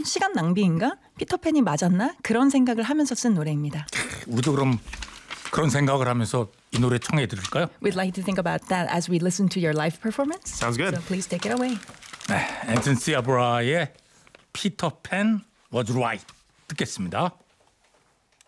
시간 낭비인가? 피터팬이 맞았나? 그런 생각을 하면서 쓴 노래입니다. 우리도 그럼 그런 생각을 하면서 이 노래 청해 드릴까요? We'd like to think about that as we listen to your live performance. Sounds good. So please take it away. 네, 앤슨 시아브라의 피터팬 was right 듣겠습니다.